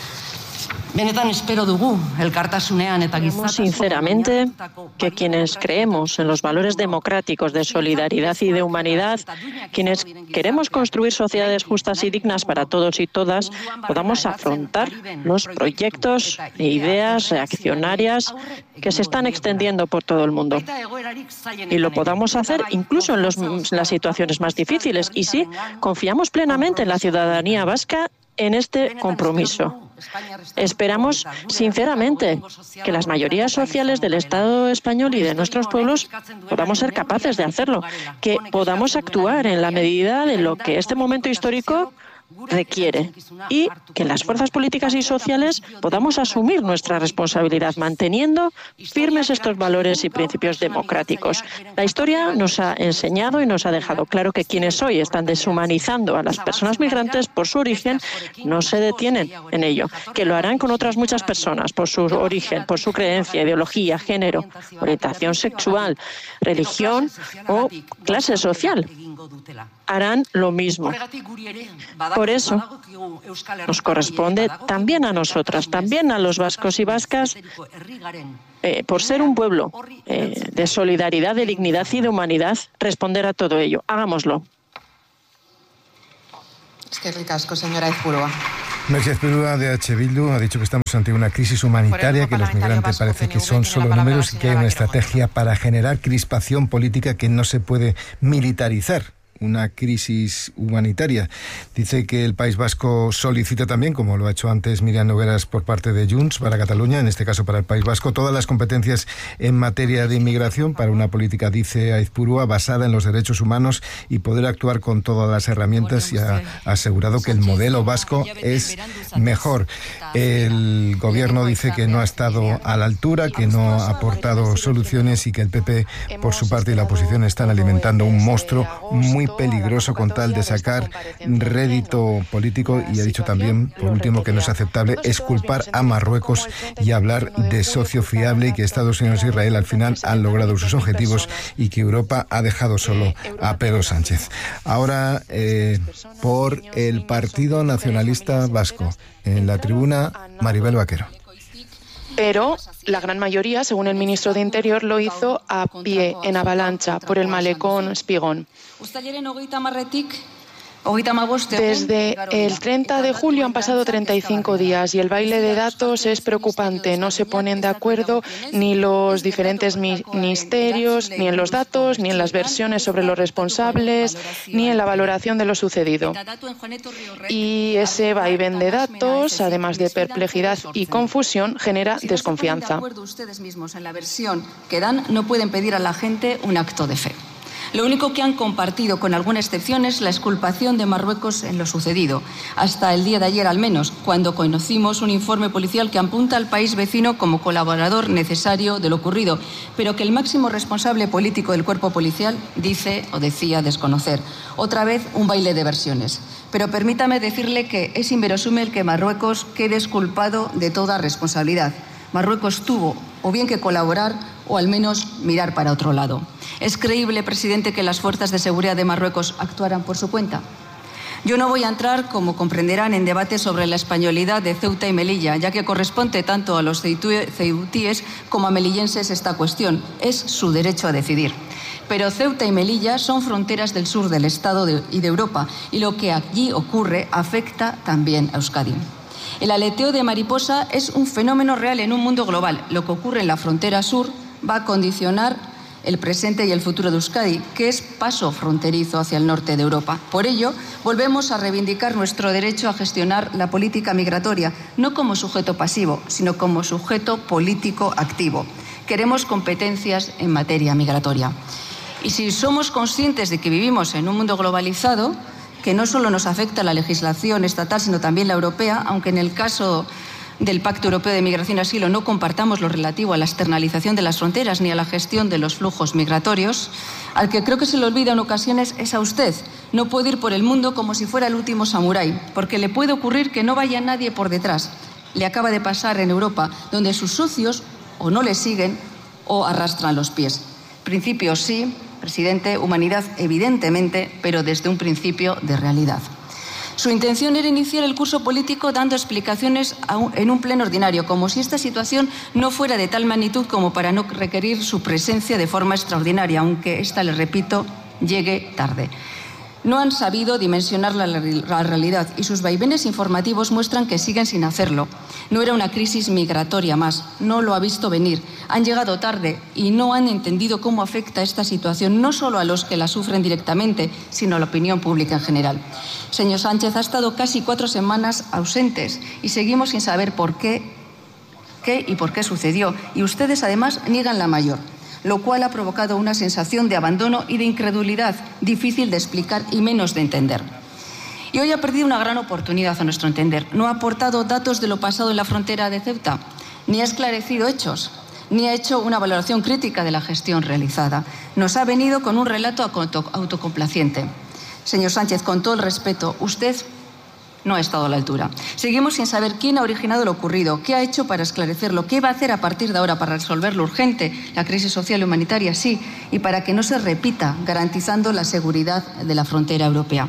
Benetan espero dugu, elkartasunean eta Creemos sinceramente que quienes creemos en los valores democráticos de solidaridad y de humanidad, quienes queremos construir sociedades justas y dignas para todos y todas, podamos afrontar los proyectos e ideas reaccionarias que se están extendiendo por todo el mundo. Y lo podamos hacer incluso en, los, en las situaciones más difíciles. Y sí, confiamos plenamente en la ciudadanía vasca en este compromiso. Esperamos sinceramente que las mayorías sociales del Estado español y de nuestros pueblos podamos ser capaces de hacerlo, que podamos actuar en la medida de lo que este momento histórico requiere y que las fuerzas políticas y sociales podamos asumir nuestra responsabilidad manteniendo firmes estos valores y principios democráticos. La historia nos ha enseñado y nos ha dejado claro que quienes hoy están deshumanizando a las personas migrantes por su origen no se detienen en ello, que lo harán con otras muchas personas por su origen, por su creencia, ideología, género, orientación sexual, religión o clase social. Harán lo mismo. Por eso nos corresponde también a nosotras, también a los vascos y vascas, eh, por ser un pueblo eh, de solidaridad, de dignidad y de humanidad, responder a todo ello. Hagámoslo. Es que ricasco, señora Aizpurua. Merche Aizpurua, de H. Bildu, ha dicho que estamos ante una crisis humanitaria, que los migrantes parece que son solo números y que hay una estrategia para generar crispación política que no se puede militarizar. Una crisis humanitaria. Dice que el País Vasco solicita también, como lo ha hecho antes Miriam Nogueras por parte de Junts para Cataluña, en este caso para el País Vasco, todas las competencias en materia de inmigración para una política, dice Aizpurua, basada en los derechos humanos y poder actuar con todas las herramientas, y ha asegurado que el modelo vasco es mejor. El gobierno dice que no ha estado a la altura, que no ha aportado soluciones y que el P P, por su parte, y la oposición están alimentando un monstruo muy peligroso con tal de sacar rédito político, y ha dicho también, por último, que no es aceptable exculpar a Marruecos y hablar de socio fiable, y que Estados Unidos e Israel al final han logrado sus objetivos y que Europa ha dejado solo a Pedro Sánchez. Ahora, eh, por el Partido Nacionalista Vasco, en la tribuna, Maribel Vaquero. Pero la gran mayoría, según el ministro de Interior, lo hizo a pie, en avalancha, por el malecón Espigón. Desde el treinta de julio han pasado treinta y cinco días y el baile de datos es preocupante. No se ponen de acuerdo ni los diferentes ministerios, ni en los datos, ni en las versiones sobre los responsables, ni en la valoración de lo sucedido. Y ese vaivén de datos, además de perplejidad y confusión, genera desconfianza. Ustedes mismos en la versión que dan no pueden pedir a la gente un acto de fe. Lo único que han compartido, con alguna excepción, es la exculpación de Marruecos en lo sucedido, hasta el día de ayer al menos, cuando conocimos un informe policial que apunta al país vecino como colaborador necesario de lo ocurrido, pero que el máximo responsable político del cuerpo policial dice o decía desconocer. Otra vez un baile de versiones. Pero permítame decirle que es inverosímil que Marruecos quede exculpado de toda responsabilidad. Marruecos tuvo o bien que colaborar o al menos mirar para otro lado. ¿Es creíble, presidente, que las fuerzas de seguridad de Marruecos actuaran por su cuenta? Yo no voy a entrar, como comprenderán, en debate sobre la españolidad de Ceuta y Melilla, ya que corresponde tanto a los ceutíes como a melillenses esta cuestión. Es su derecho a decidir. Pero Ceuta y Melilla son fronteras del sur del Estado de, y de Europa, y lo que allí ocurre afecta también a Euskadi. El aleteo de mariposa es un fenómeno real en un mundo global. Lo que ocurre en la frontera sur va a condicionar el presente y el futuro de Euskadi, que es paso fronterizo hacia el norte de Europa. Por ello, volvemos a reivindicar nuestro derecho a gestionar la política migratoria, no como sujeto pasivo, sino como sujeto político activo. Queremos competencias en materia migratoria. Y si somos conscientes de que vivimos en un mundo globalizado, que no solo nos afecta la legislación estatal, sino también la europea, aunque en el caso del Pacto Europeo de Migración y Asilo no compartamos lo relativo a la externalización de las fronteras ni a la gestión de los flujos migratorios, al que creo que se le olvida en ocasiones es a usted. No puede ir por el mundo como si fuera el último samurái, porque le puede ocurrir que no vaya nadie por detrás. Le acaba de pasar en Europa, donde sus socios o no le siguen o arrastran los pies. Principios sí, presidente, humanidad evidentemente, pero desde un principio de realidad. Su intención era iniciar el curso político dando explicaciones en un pleno ordinario, como si esta situación no fuera de tal magnitud como para no requerir su presencia de forma extraordinaria, aunque esta, le repito, llegue tarde. No han sabido dimensionar la, la realidad y sus vaivenes informativos muestran que siguen sin hacerlo. No era una crisis migratoria más, no lo ha visto venir. Han llegado tarde y no han entendido cómo afecta esta situación no solo a los que la sufren directamente, sino a la opinión pública en general. Señor Sánchez, ha estado casi cuatro semanas ausentes y seguimos sin saber por qué, qué y por qué sucedió. Y ustedes además niegan la mayor, lo cual ha provocado una sensación de abandono y de incredulidad difícil de explicar y menos de entender. Y hoy ha perdido una gran oportunidad, a nuestro entender. No ha aportado datos de lo pasado en la frontera de Ceuta, ni ha esclarecido hechos, ni ha hecho una valoración crítica de la gestión realizada. Nos ha venido con un relato autocomplaciente. Señor Sánchez, con todo el respeto, usted no ha estado a la altura. Seguimos sin saber quién ha originado lo ocurrido, qué ha hecho para esclarecerlo, qué va a hacer a partir de ahora para resolver lo urgente, la crisis social y humanitaria, sí, y para que no se repita, garantizando la seguridad de la frontera europea.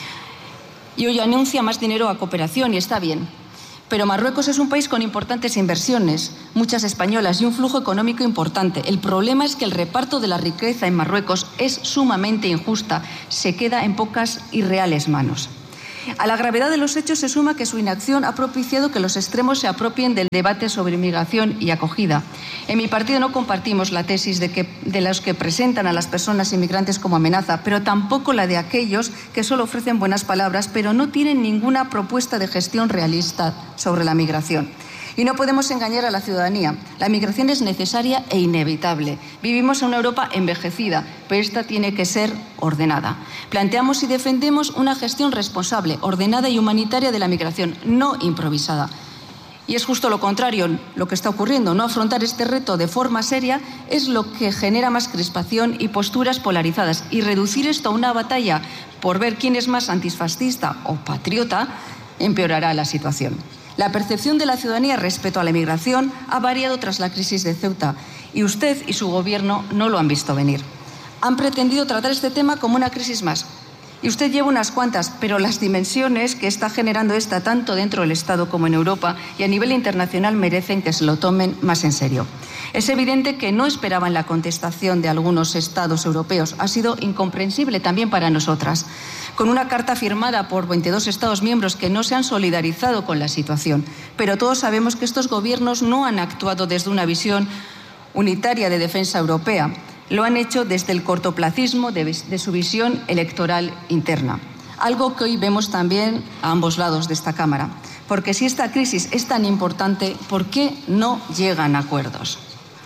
Y hoy anuncia más dinero a cooperación, y está bien. Pero Marruecos es un país con importantes inversiones, muchas españolas, y un flujo económico importante. El problema es que el reparto de la riqueza en Marruecos es sumamente injusta, se queda en pocas y reales manos. A la gravedad de los hechos se suma que su inacción ha propiciado que los extremos se apropien del debate sobre inmigración y acogida. En mi partido no compartimos la tesis de, que, de los que presentan a las personas inmigrantes como amenaza, pero tampoco la de aquellos que solo ofrecen buenas palabras, pero no tienen ninguna propuesta de gestión realista sobre la migración. Y no podemos engañar a la ciudadanía. La migración es necesaria e inevitable. Vivimos en una Europa envejecida, pero esta tiene que ser ordenada. Planteamos y defendemos una gestión responsable, ordenada y humanitaria de la migración, no improvisada. Y es justo lo contrario lo que está ocurriendo. No afrontar este reto de forma seria es lo que genera más crispación y posturas polarizadas. Y reducir esto a una batalla por ver quién es más antifascista o patriota empeorará la situación. La percepción de la ciudadanía respecto a la migración ha variado tras la crisis de Ceuta y usted y su gobierno no lo han visto venir. Han pretendido tratar este tema como una crisis más. Y usted lleva unas cuantas, pero las dimensiones que está generando esta tanto dentro del Estado como en Europa y a nivel internacional merecen que se lo tomen más en serio. Es evidente que no esperaban la contestación de algunos Estados europeos. Ha sido incomprensible también para nosotras, con una carta firmada por veintidós Estados miembros que no se han solidarizado con la situación. Pero todos sabemos que estos gobiernos no han actuado desde una visión unitaria de defensa europea. Lo han hecho desde el cortoplacismo de, de su visión electoral interna. Algo que hoy vemos también a ambos lados de esta Cámara. Porque si esta crisis es tan importante, ¿por qué no llegan a acuerdos?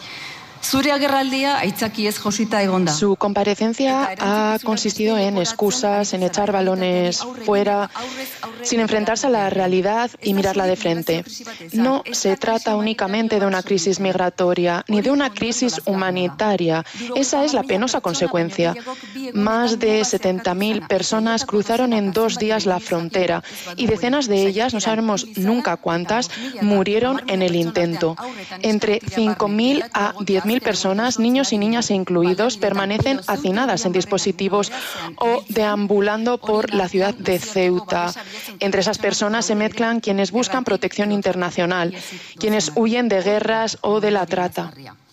Su comparecencia ha consistido en excusas, en echar balones fuera, sin enfrentarse a la realidad y mirarla de frente. No se trata únicamente de una crisis migratoria ni de una crisis humanitaria. Esa es la penosa consecuencia. Más de setenta mil personas cruzaron en dos días la frontera y decenas de ellas, no sabemos nunca cuántas, murieron en el intento. Entre cinco mil a diez mil personas, niños y niñas incluidos, permanecen hacinadas en dispositivos o deambulando por la ciudad de Ceuta. Entre esas personas se mezclan quienes buscan protección internacional, quienes huyen de guerras o de la trata.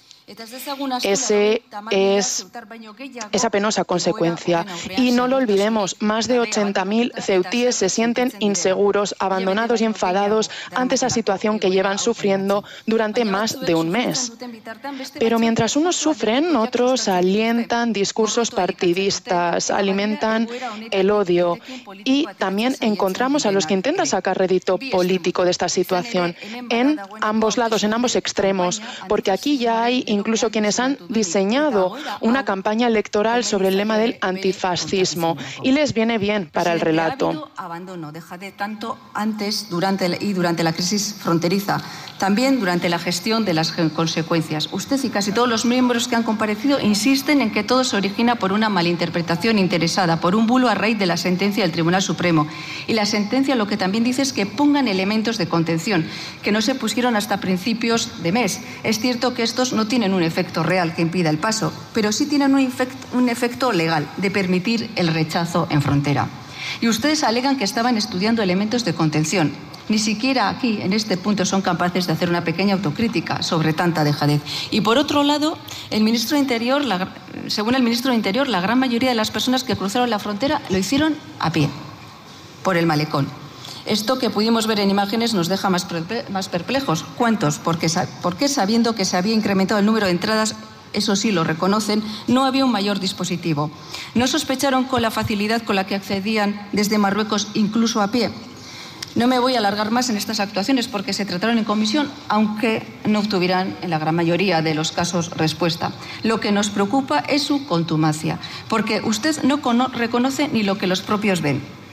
Ese es esa penosa consecuencia. Y no lo olvidemos, más de ochenta mil ceutíes se sienten inseguros, abandonados y enfadados ante esa situación que llevan sufriendo durante más de un mes. Pero mientras unos sufren, otros alientan discursos partidistas, alimentan el odio y también encontramos a los que intentan sacar rédito político de esta situación en ambos lados, en ambos extremos, porque aquí ya hay incluso quienes han diseñado una campaña electoral sobre el lema del antifascismo y les viene bien para el relato. Abandono, dejadez tanto antes durante y durante la crisis fronteriza, también durante la gestión de las consecuencias. Usted y casi todos los miembros que han comparecido insisten en que todo se origina por una malinterpretación interesada, por un bulo a raíz de la sentencia del Tribunal Supremo. Y la sentencia lo que también dice es que pongan elementos de contención, que no se pusieron hasta principios de mes. Es cierto que estos no tienen un efecto real que impida el paso, pero sí tienen un, efect, un efecto legal de permitir el rechazo en frontera. Y ustedes alegan que estaban estudiando elementos de contención. Ni siquiera aquí, en este punto, son capaces de hacer una pequeña autocrítica sobre tanta dejadez. Y por otro lado, el ministro de Interior, la, según el ministro de Interior, la gran mayoría de las personas que cruzaron la frontera lo hicieron a pie, por el malecón. Esto que pudimos ver en imágenes nos deja más perplejos. ¿Cuántos? Porque, porque sabiendo que se había incrementado el número de entradas, eso sí lo reconocen, no había un mayor dispositivo. ¿No sospecharon con la facilidad con la que accedían desde Marruecos, incluso a pie? No me voy a alargar más en estas actuaciones porque se trataron en comisión, aunque no obtuvieran en la gran mayoría de los casos respuesta. Lo que nos preocupa es su contumacia, porque usted no reconoce ni lo que los propios ven.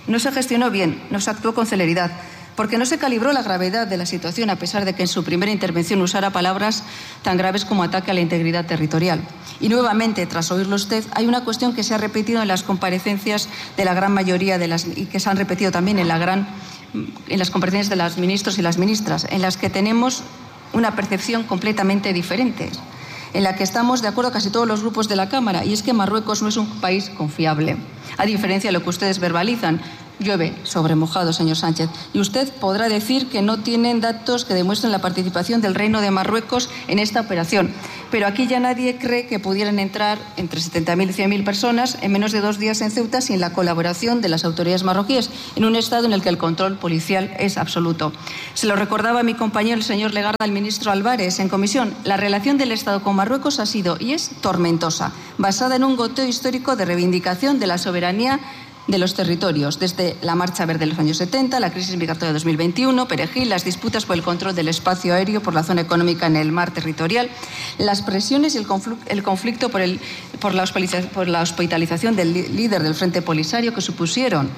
No se gestionó bien, no se actuó con celeridad, porque no se calibró la gravedad de la situación, a pesar de que en su primera intervención usara palabras tan graves como ataque a la integridad territorial. Y nuevamente, tras oírlo usted, hay una cuestión que se ha repetido en las comparecencias de la gran mayoría de las, y que se han repetido también en, la gran, en las comparecencias de los ministros y las ministras, en las que tenemos una percepción completamente diferente, en la que estamos de acuerdo casi todos los grupos de la Cámara, y es que Marruecos no es un país confiable, a diferencia de lo que ustedes verbalizan. Llueve sobre mojado, señor Sánchez, y usted podrá decir que no tienen datos que demuestren la participación del Reino de Marruecos en esta operación, pero aquí ya nadie cree que pudieran entrar entre setenta mil y cien mil personas en menos de dos días en Ceuta sin la colaboración de las autoridades marroquíes, en un estado en el que el control policial es absoluto. Se lo recordaba a mi compañero, el señor Legarda, al ministro Álvarez, en comisión. La relación del Estado con Marruecos ha sido y es tormentosa, basada en un goteo histórico de reivindicación de la soberanía de los territorios, desde la Marcha Verde de los años setenta, la crisis migratoria de dos mil veintiuno, Perejil, las disputas por el control del espacio aéreo por la zona económica en el mar territorial, las presiones y el conflicto, el conflicto por, el, por, la por la hospitalización del líder del Frente Polisario, que supusieron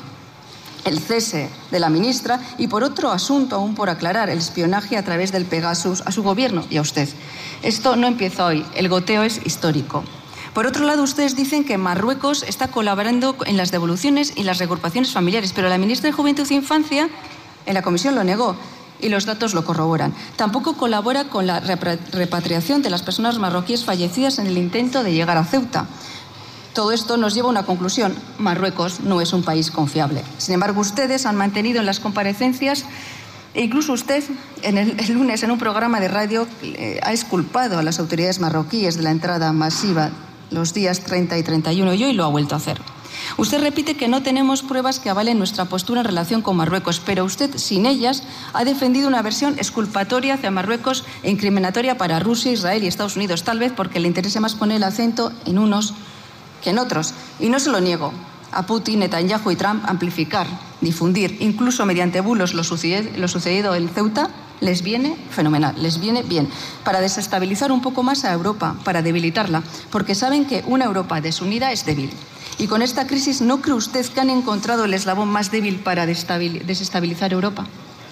el cese de la ministra, y por otro asunto aún por aclarar, el espionaje a través del Pegasus a su gobierno y a usted. Esto no empieza hoy, el goteo es histórico. Por otro lado, ustedes dicen que Marruecos está colaborando en las devoluciones y las reagrupaciones familiares, pero la ministra de Juventud e Infancia en la comisión lo negó y los datos lo corroboran. Tampoco colabora con la repatriación de las personas marroquíes fallecidas en el intento de llegar a Ceuta. Todo esto nos lleva a una conclusión: Marruecos no es un país confiable. Sin embargo, ustedes han mantenido en las comparecencias, e incluso usted en el, el lunes en un programa de radio eh, ha exculpado a las autoridades marroquíes de la entrada masiva los días treinta y treinta y uno, y hoy lo ha vuelto a hacer. Usted repite que no tenemos pruebas que avalen nuestra postura en relación con Marruecos, pero usted, sin ellas, ha defendido una versión exculpatoria hacia Marruecos e incriminatoria para Rusia, Israel y Estados Unidos, tal vez porque le interese más poner el acento en unos que en otros. Y no se lo niego a Putin, Netanyahu y Trump amplificar, difundir, incluso mediante bulos, lo sucedido, lo sucedido en Ceuta. Les viene fenomenal, les viene bien, para desestabilizar un poco más a Europa, para debilitarla, porque saben que una Europa desunida es débil. Y con esta crisis, ¿no cree usted que han encontrado el eslabón más débil para desestabilizar Europa?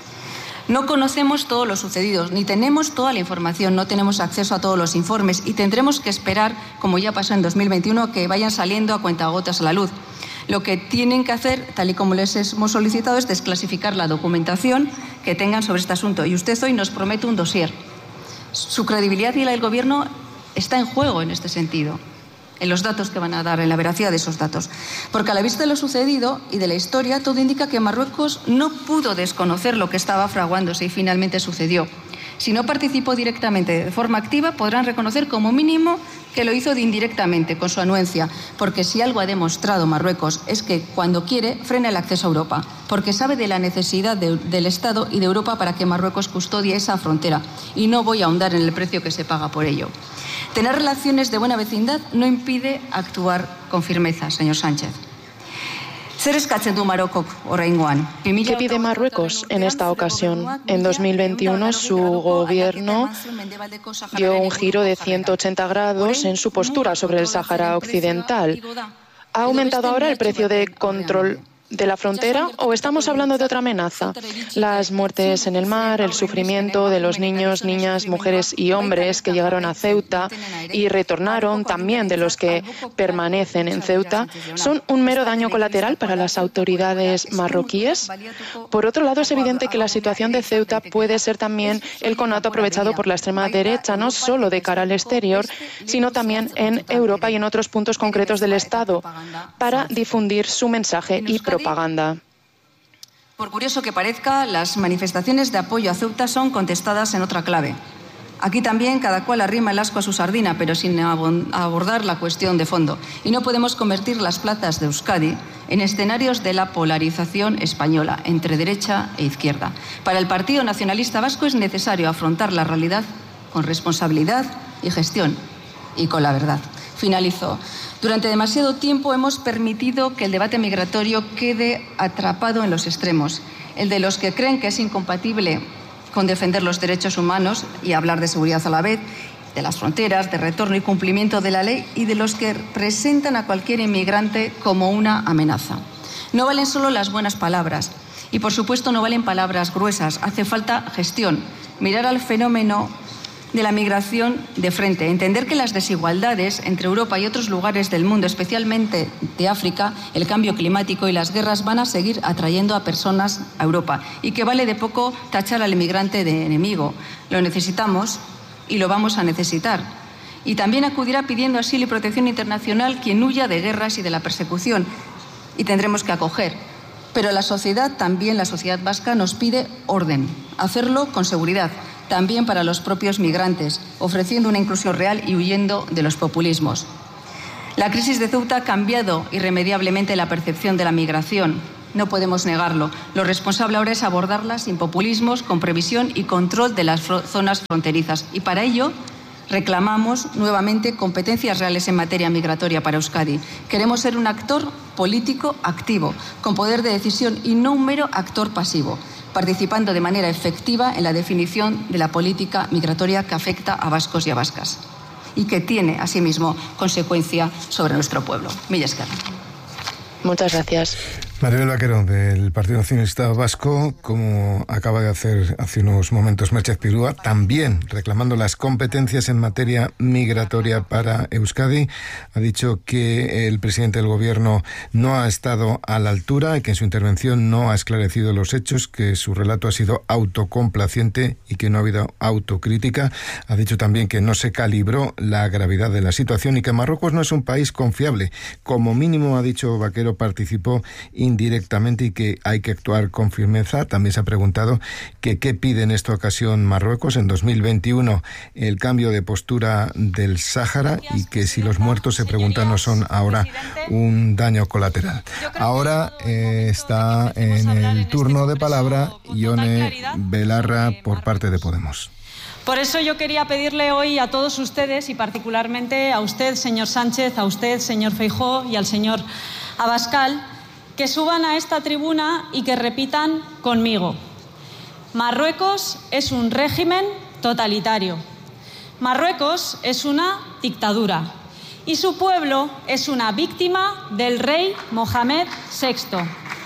No conocemos todo lo sucedido, ni tenemos toda la información, no tenemos acceso a todos los informes y tendremos que esperar, como ya pasó en dos mil veintiuno, que vayan saliendo a cuentagotas a la luz. Lo que tienen que hacer, tal y como les hemos solicitado, es desclasificar la documentación que tengan sobre este asunto. Y usted hoy nos promete un dossier. Su credibilidad y la del Gobierno está en juego en este sentido, en los datos que van a dar, en la veracidad de esos datos. Porque a la vista de lo sucedido y de la historia, todo indica que Marruecos no pudo desconocer lo que estaba fraguándose y finalmente sucedió. Si no participó directamente de forma activa, podrán reconocer como mínimo que lo hizo de indirectamente, con su anuencia, porque si algo ha demostrado Marruecos es que cuando quiere frena el acceso a Europa, porque sabe de la necesidad de, del Estado y de Europa para que Marruecos custodie esa frontera. Y no voy a ahondar en el precio que se paga por ello. Tener relaciones de buena vecindad no impide actuar con firmeza, señor Sánchez. ¿Qué pide Marruecos en esta ocasión? En dos mil veintiuno su gobierno dio un giro de ciento ochenta grados en su postura sobre el Sáhara Occidental. ¿Ha aumentado ahora el precio de control de la frontera o estamos hablando de otra amenaza? Las muertes en el mar, el sufrimiento de los niños, niñas, mujeres y hombres que llegaron a Ceuta y retornaron, también de los que permanecen en Ceuta, son un mero daño colateral para las autoridades marroquíes. Por otro lado, es evidente que la situación de Ceuta puede ser también el conato aprovechado por la extrema derecha, no solo de cara al exterior, sino también en Europa y en otros puntos concretos del Estado, para difundir su mensaje y propaganda. Por curioso que parezca, las manifestaciones de apoyo a Ceuta son contestadas en otra clave. Aquí también cada cual arrima el asco a su sardina, pero sin abordar la cuestión de fondo. Y no podemos convertir las plazas de Euskadi en escenarios de la polarización española, entre derecha e izquierda. Para el Partido Nacionalista Vasco es necesario afrontar la realidad con responsabilidad y gestión, y con la verdad. Finalizo. Durante demasiado tiempo hemos permitido que el debate migratorio quede atrapado en los extremos, el de los que creen que es incompatible con defender los derechos humanos y hablar de seguridad a la vez, de las fronteras, de retorno y cumplimiento de la ley, y de los que presentan a cualquier inmigrante como una amenaza. No valen solo las buenas palabras y, por supuesto, no valen palabras gruesas. Hace falta gestión, mirar al fenómeno de la migración de frente, entender que las desigualdades entre Europa y otros lugares del mundo, especialmente de África, el cambio climático y las guerras van a seguir atrayendo a personas a Europa y que vale de poco tachar al inmigrante de enemigo. Lo necesitamos y lo vamos a necesitar. Y también acudirá pidiendo asilo y protección internacional quien huya de guerras y de la persecución. Y tendremos que acoger. Pero la sociedad, también la sociedad vasca, nos pide orden, hacerlo con seguridad, también para los propios migrantes, ofreciendo una inclusión real y huyendo de los populismos. La crisis de Ceuta ha cambiado irremediablemente la percepción de la migración. No podemos negarlo. Lo responsable ahora es abordarla sin populismos, con previsión y control de las zonas fronterizas. Y para ello reclamamos nuevamente competencias reales en materia migratoria para Euskadi. Queremos ser un actor político activo, con poder de decisión y no un mero actor pasivo, participando de manera efectiva en la definición de la política migratoria que afecta a vascos y a vascas y que tiene, asimismo, consecuencia sobre nuestro pueblo. Mila esker. Muchas gracias. Maribel Vaquero, del Partido Nacionalista Vasco, como acaba de hacer hace unos momentos Merche Azpirua, también reclamando las competencias en materia migratoria para Euskadi. Ha dicho que el presidente del Gobierno no ha estado a la altura y que en su intervención no ha esclarecido los hechos, que su relato ha sido autocomplaciente y que no ha habido autocrítica. Ha dicho también que no se calibró la gravedad de la situación y que Marruecos no es un país confiable. Como mínimo, ha dicho Vaquero, participó indirectamente y que hay que actuar con firmeza. También se ha preguntado que qué pide en esta ocasión Marruecos en dos mil veintiuno, el cambio de postura del Sáhara, y que si los muertos, se preguntan, no son ahora un daño colateral. Ahora eh, está en el turno de palabra Ione Belarra por parte de Podemos. Por eso yo quería pedirle hoy a todos ustedes, y particularmente a usted, señor Sánchez, a usted, señor Feijóo, y al señor Abascal, que suban a esta tribuna y que repitan conmigo: Marruecos es un régimen totalitario. Marruecos es una dictadura y su pueblo es una víctima del rey Mohamed sexto.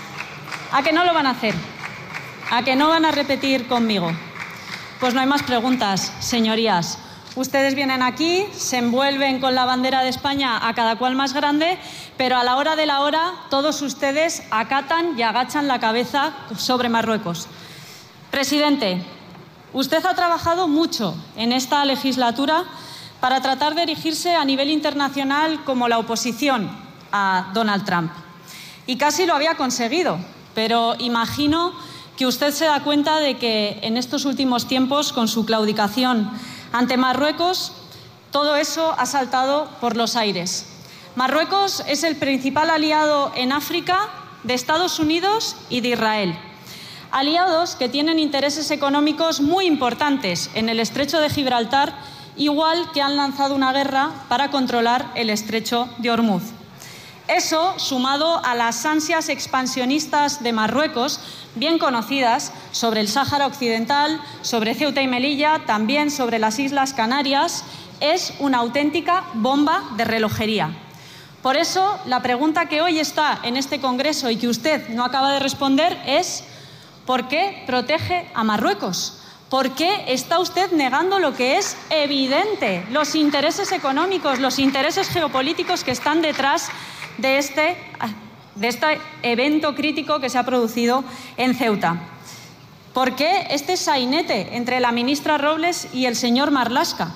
¿A que no lo van a hacer? ¿A que no van a repetir conmigo? Pues no hay más preguntas, señorías. Ustedes vienen aquí, se envuelven con la bandera de España a cada cual más grande, pero a la hora de la hora todos ustedes acatan y agachan la cabeza sobre Marruecos. Presidente, usted ha trabajado mucho en esta legislatura para tratar de erigirse a nivel internacional como la oposición a Donald Trump. Y casi lo había conseguido, pero imagino que usted se da cuenta de que en estos últimos tiempos, con su claudicación ante Marruecos, todo eso ha saltado por los aires. Marruecos es el principal aliado en África de Estados Unidos y de Israel. Aliados que tienen intereses económicos muy importantes en el estrecho de Gibraltar, igual que han lanzado una guerra para controlar el estrecho de Ormuz. Eso, sumado a las ansias expansionistas de Marruecos, bien conocidas, sobre el Sáhara Occidental, sobre Ceuta y Melilla, también sobre las Islas Canarias, es una auténtica bomba de relojería. Por eso, la pregunta que hoy está en este Congreso y que usted no acaba de responder es: ¿por qué protege a Marruecos? ¿Por qué está usted negando lo que es evidente, los intereses económicos, los intereses geopolíticos que están detrás de este, de este evento crítico que se ha producido en Ceuta? ¿Por qué este sainete entre la ministra Robles y el señor Marlaska?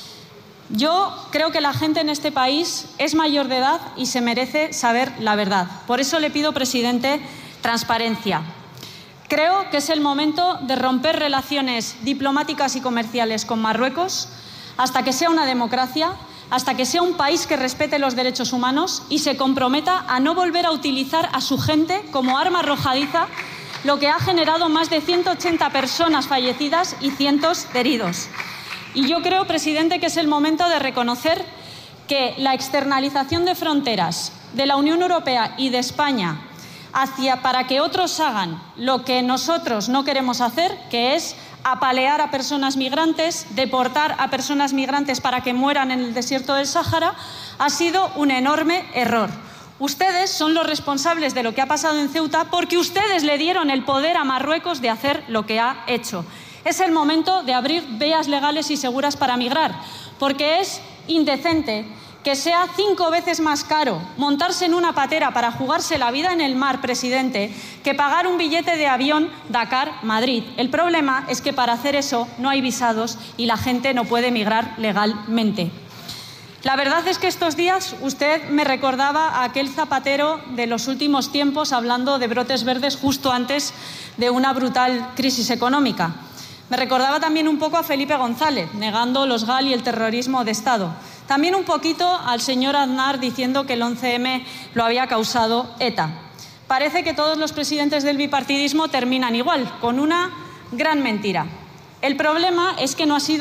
Yo creo que la gente en este país es mayor de edad y se merece saber la verdad. Por eso le pido, presidente, transparencia. Creo que es el momento de romper relaciones diplomáticas y comerciales con Marruecos hasta que sea una democracia, hasta que sea un país que respete los derechos humanos y se comprometa a no volver a utilizar a su gente como arma arrojadiza, lo que ha generado más de ciento ochenta personas fallecidas y cientos de heridos. Y yo creo, presidente, que es el momento de reconocer que la externalización de fronteras de la Unión Europea y de España hacia para que otros hagan lo que nosotros no queremos hacer, que es apalear a personas migrantes, deportar a personas migrantes para que mueran en el desierto del Sáhara, ha sido un enorme error. Ustedes son los responsables de lo que ha pasado en Ceuta porque ustedes le dieron el poder a Marruecos de hacer lo que ha hecho. Es el momento de abrir vías legales y seguras para migrar, porque es indecente que sea cinco veces más caro montarse en una patera para jugarse la vida en el mar, presidente, que pagar un billete de avión Dakar-Madrid. El problema es que para hacer eso no hay visados y la gente no puede migrar legalmente. La verdad es que estos días usted me recordaba a aquel zapatero de los últimos tiempos hablando de brotes verdes justo antes de una brutal crisis económica. Me recordaba también un poco a Felipe González, negando los G A L y el terrorismo de Estado. También un poquito al señor Aznar diciendo que el once eme lo había causado ETA. Parece que todos los presidentes del bipartidismo terminan igual, con una gran mentira. El problema es que no ha sido